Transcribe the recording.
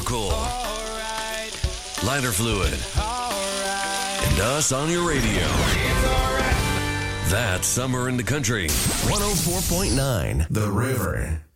Charcoal. Lighter fluid. And us on your radio. That's Summer in the Country. 104.9 The River.